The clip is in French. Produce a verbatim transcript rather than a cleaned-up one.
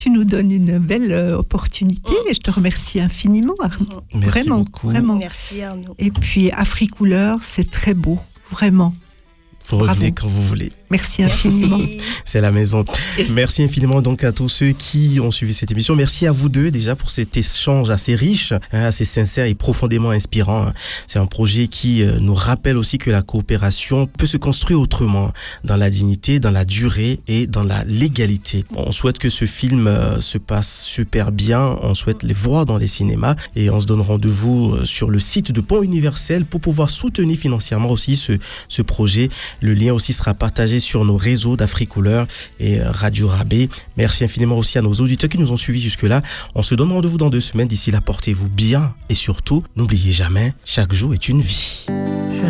Tu nous donnes une belle euh, opportunité et je te remercie infiniment, Arnaud. Merci vraiment, beaucoup. vraiment. Merci Arnaud. Et puis, Africouleur, c'est très beau, vraiment. Vous revenez Bravo. quand vous voulez. Merci infiniment. C'est la maison. Merci infiniment donc à tous ceux qui ont suivi cette émission. Merci à vous deux déjà pour cet échange assez riche, hein, assez sincère et profondément inspirant. C'est un projet qui euh, nous rappelle aussi que la coopération peut se construire autrement, dans la dignité, dans la durée et dans la légalité. On souhaite que ce film euh, se passe super bien. On souhaite les voir dans les cinémas et on se donne rendez-vous euh, sur le site de Pont Universel pour pouvoir soutenir financièrement aussi ce, ce projet. Le lien aussi sera partagé sur nos réseaux d'Africouleur et Radio Rabais. Merci infiniment aussi à nos auditeurs qui nous ont suivis jusque-là. On se donne rendez-vous dans deux semaines. D'ici là, portez-vous bien et surtout, n'oubliez jamais, chaque jour est une vie.